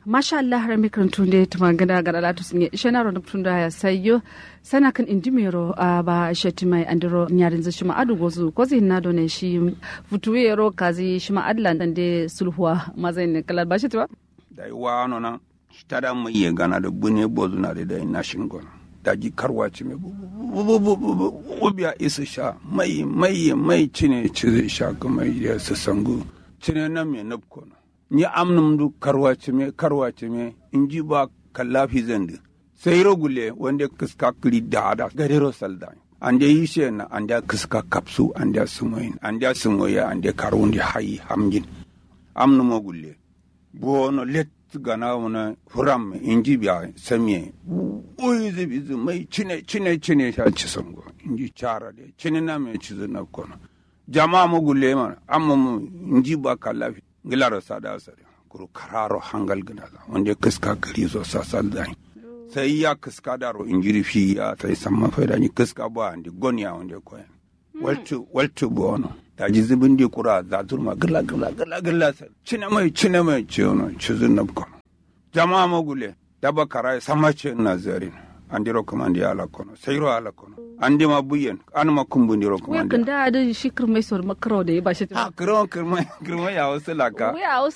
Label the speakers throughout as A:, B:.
A: masha Allah har mikron tunde tumangana ga dalatu sinye shena ro tunda ya sayo sana kan indimero ba shetimai andiro nyarin za shima adu gozu kozi na done shi futuwe ro kazi shima adlan dan de sulhuwa mazain kala ba shi tiba
B: dai wa no na tada mu ye gana da bune bozu na da na shingon daji karwaci me ubiya isa sha mai cine ci sha kuma ya sasangu cine na me nabko ni amnum du karwaci me inji ba kallafi zandi sai rogule wanda kiska kiri da gadero salda ande yishe na ande kiska kapsu ande sumoya ande karundi hayi hamjin amnum gulle bono let gana wana furam inji biya samiye uyizi bizi mai cine sha ci sango inji cara de cine na me ci zina kono jama'a mu gulle mana amma mu inji ba kallafi gilaro sada sare kuru kararo hangal gina wanda kiska gari so sasal dai sai ya kiska daro injiri fi ya sai samma faida ni kiska ba andi gonya wanda koyan waltu bono daji zibin di kura za turma gilla cine mai ce ono cizin na kono jama'a magule daba karai sama ce na zarin andi ro komandi ala kono sayro ala kono andi ma buyen an ma kumbundi ro komandi
A: kan da da shikir mai sor makro da ba shi
B: ta kirma ya wasu laka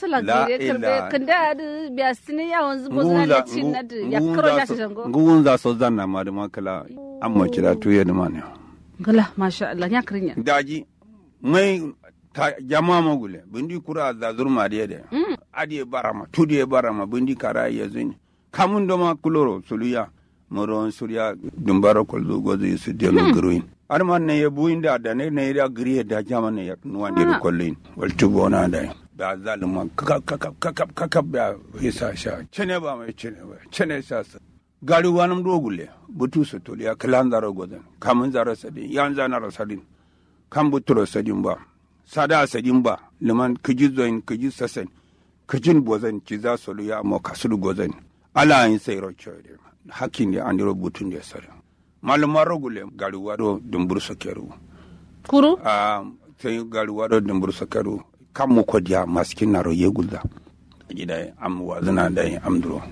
A: kan da biya sine ya wanzu bozo na cin na ya kro ya shi jango
B: ngun za so zanna ma da makala amma kira tuye da mane
A: gala masha Allah ya krinya
B: daji mai ta jama magule bindi kura da zurma de adi barama tudi barama bindi kara yazin kamun do ma kuloro suluya moron surya dumbaro kol do gozi su de gruin arman ne yebu inda da ne ya griye da jama ne ya nuwande ko kollin waltu bona da da zaluma kakap da isa sha cene ba mai cene sa gari wanum do gulle butu su to ya kalandaro godan kamun zaro sadin yan zanaro sadin kan buturo sadin ba sada sadin ba liman kiji zoin kiji sasen kijin bozan ci za su ya mo kasulu gozan ala yin sai rochoide hakin ne an diro butun da sare malumar rogule gari wado dumbur sakeru
A: kuru
B: sai gari wado dumbur sakeru kan mu ko dia maskin naro yegulda gida am wazina da amduro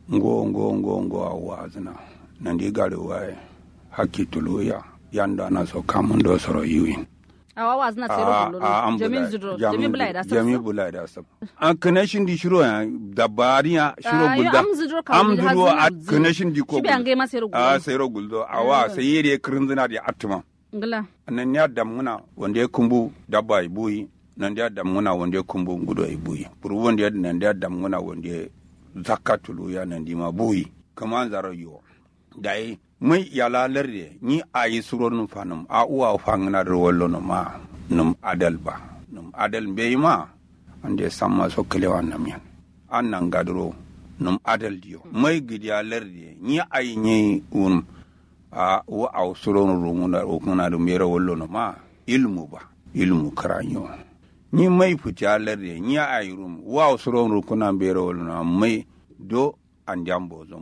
B: ngo wazina nan di gari waye hakki tuluya yanda na so kamun do soro yiwin
A: awa wazna tsero kullu jami bulai da sab
B: an connection di shiro ya dabariya shiro gulda am zudro a connection di ko tsero guldo awa sai yere kirinzina di atuma
A: ngala
B: nan ya damuna wanda ya kumbu dabba ibuyi nan ya damuna wanda ya kumbu ngudo ibuyi puru wanda ya nan ya damuna wanda zakatulu ya nan di ma buyi kaman zaro yo dai mai yala larde ni ayi suron fanum a uwa fangna do wallo no ma num adal be ma ande samma so kelewa nam yan annan gadro num adal dio mai gidiya larde ni ayi ni a wa aw suron rumuna o kuna do mera wallo no ma ilmu karanyo ni mai futiya larde ni ayi rum wa suron rukuna bera wallo no mai do anjambozo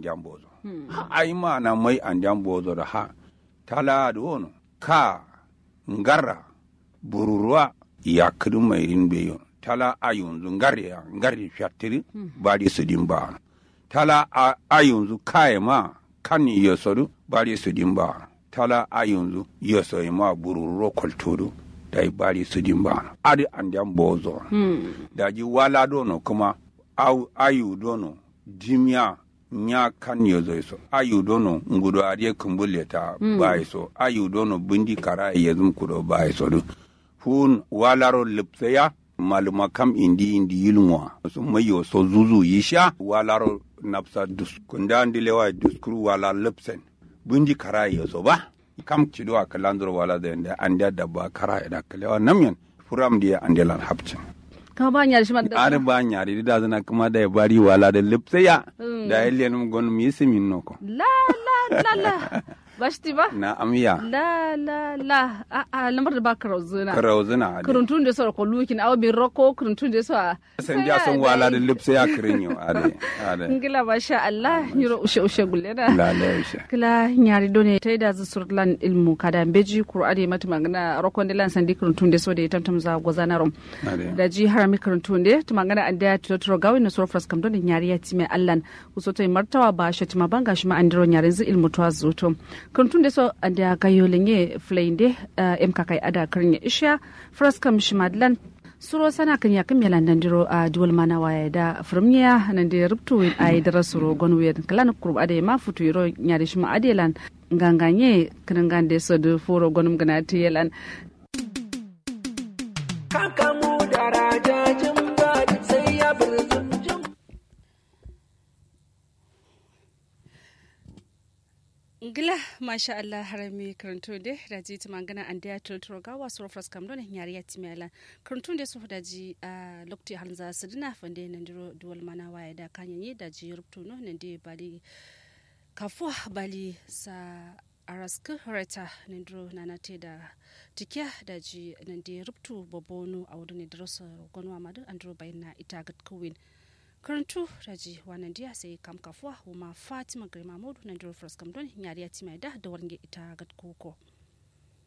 B: ai mana mai anjambozo da ha tala do no ka ngara bururwa ya kudu mai rinbeyo tala ayunzu ngari fiatiri bari su dimba tala ayunzu kai ma kan yosodu bari su dimba tala ayunzu yosoyi ma bururro koltodu dai bari su dimba adi anjambozo daji wala do no kuma ayu do no jimiya nya kan yozo so ayu dono ngudo ariye kumbule ta bai so ayu dono bindi kara yezum kudo bai so du fun walaro lipseya maluma kam indi yilmwa so mayo so zuzu yisha walaro napsa dus kunda ndilewa duskuru wala lipsen bindi kara yozo ba kam cido akalandro wala da anda dabba kara da kalewa namyan furam dia andelan habcin
A: ka ba nyari shi madda
B: ar ba nyari da zana kuma da bari wala da lipseya da yelen gon mi simin noko
A: la bashti ba
B: na amiya
A: la a lamar da ba karazuna
B: karawzuna
A: kuruntun da so ko lukin aw bin roko kuruntun da so
B: san ja sun wala da lipsa ya kirinyo ade
A: ngila masha Allah yiro ushe gullena
B: la ushe
A: kila nyari done taida zu surlan ilmu kada beji qur'ani mata magana rokon de lan sandi kuruntun da so da tantam za gozana rom da ji harami kuruntun da to magana an da to gawi na surfras kam don nyari ya time Allah uso to martawa ba shi ma banga shi ma andiro nyarin zu ilmu to azuto kuruntun da so an da gayolinye flainde kai ada karnya isha fraskam shimadlan suro sana kan ya kamya landandiro a duwal mana waya da firmiya nan da rubtu ai da suro gonwe kalan kurb ade ma futu yiro nyari shima adelan nganganye kanangan de so do furo gonum ganati yelan
C: kakamu daraja jimba sai ya burzum
A: Gila masha Allah harami karanto de da ji tumangana an da turturo ga wasu rofras kam don yari ya timela karanto de su da ji lokti hanza sidina fande nan diro duwal mana waya da kanyanyi da ji rubtu no nan de bali kafuwa bali sa araska harata nan diro nanate da tikiya da ji nan de rubtu bobono a wurin da rasa gonwa madu an diro bayna ita gat kuwin karantu raji wannan dia sai kam kafuwa kuma Fatima Girma Modu nan diro fras kam don yari ya timela da warnge ita gat koko